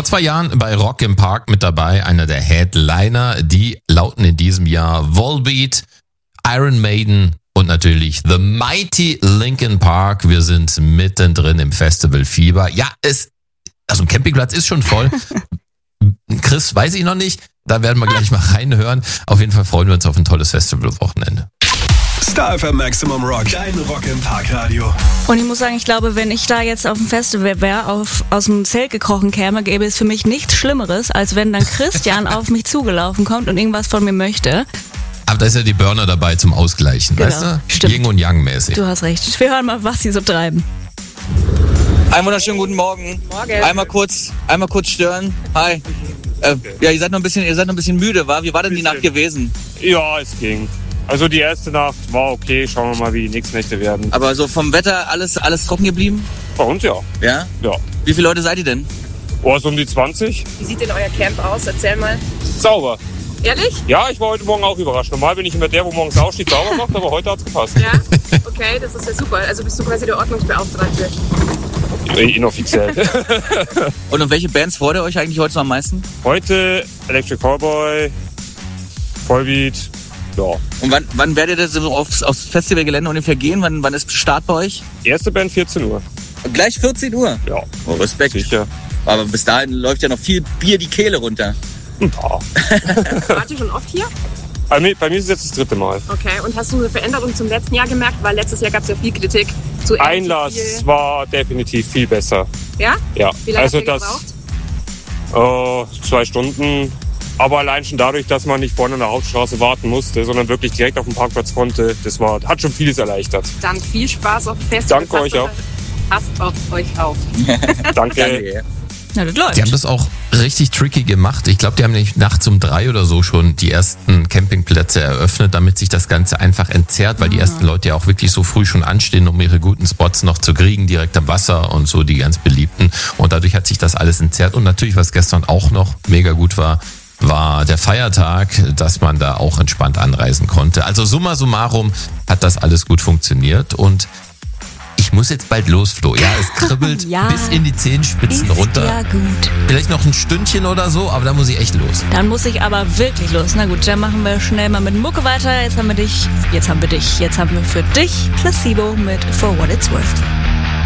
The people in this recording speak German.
Vor 2 Jahren bei Rock im Park mit dabei, einer der Headliner. Die lauten in diesem Jahr Volbeat, Iron Maiden und natürlich The Mighty Linkin Park. Wir sind mittendrin im Festivalfieber. Ja, also ein Campingplatz ist schon voll. Chris, weiß ich noch nicht. Da werden wir gleich mal reinhören. Auf jeden Fall freuen wir uns auf ein tolles Festivalwochenende. Star FM Maximum Rock, dein Rock im Park Radio. Und ich muss sagen, ich glaube, wenn ich da jetzt auf dem Festival wäre, aus dem Zelt gekrochen käme, gäbe es für mich nichts Schlimmeres, als wenn dann Christian auf mich zugelaufen kommt und irgendwas von mir möchte. Aber da ist ja die Burner dabei zum Ausgleichen, Genau, weißt du? stimmt. Yin und Yang mäßig. Du hast recht. Wir hören mal, was sie so treiben. Einen wunderschönen guten Morgen. Morgen. Einmal kurz stören. Hi. Ja, ihr seid noch ein bisschen müde, wa? Wie war denn die Nacht gewesen? Ja, es ging. Also die erste Nacht war okay. Schauen wir mal, wie die nächsten Nächte werden. Aber so vom Wetter alles trocken geblieben? Bei uns ja. Ja? Ja. Wie viele Leute seid ihr denn? Oh, so um die 20. Wie sieht denn euer Camp aus? Erzähl mal. Sauber. Ehrlich? Ja, ich war heute Morgen auch überrascht. Normal bin ich immer der, wo morgens aufsteht, sauber macht, aber heute hat's gepasst. Ja? Okay, das ist ja super. Also bist du quasi der Ordnungsbeauftragte. Inoffiziell. Und um welche Bands freut ihr euch eigentlich heute so am meisten? Heute Electric Cowboy, Volbeat, ja. Und wann werdet ihr so aufs Festivalgelände ungefähr gehen? Wann ist Start bei euch? Erste Band 14 Uhr. Und gleich 14 Uhr? Ja. Oh, Respekt. Sicher. Aber bis dahin läuft ja noch viel Bier die Kehle runter. Ja. Wart ihr schon oft hier? Bei mir ist es jetzt das 3. Mal. Okay, und hast du eine Veränderung zum letzten Jahr gemerkt? Weil letztes Jahr gab es ja viel Kritik. Zu Einlass viel. war definitiv viel besser. Ja? Ja. Wie lange Also habt ihr gebraucht? 2 Stunden. Aber allein schon dadurch, dass man nicht vorne an der Hauptstraße warten musste, sondern wirklich direkt auf dem Parkplatz konnte, hat schon vieles erleichtert. Dann viel Spaß auf dem Festival. Danke euch auch. Passt auf euch auf. Danke. Na, das läuft. Die haben das auch richtig tricky gemacht. Ich glaube, die haben nämlich nachts um 3 oder so schon die ersten Campingplätze eröffnet, damit sich das Ganze einfach entzerrt, weil die ersten Leute ja auch wirklich so früh schon anstehen, um ihre guten Spots noch zu kriegen, direkt am Wasser und so, die ganz beliebten. Und dadurch hat sich das alles entzerrt. Und natürlich, was gestern auch noch mega gut war der Feiertag, dass man da auch entspannt anreisen konnte. Also summa summarum hat das alles gut funktioniert und ich muss jetzt bald los, Flo. Ja, es kribbelt Ja. bis in die Zehenspitzen Ist runter. ja gut. Vielleicht noch ein Stündchen oder so, aber da muss ich echt los. Dann muss ich aber wirklich los. Na gut, dann machen wir schnell mal mit Mucke weiter. Jetzt haben wir für dich Placebo mit For What It's Worth.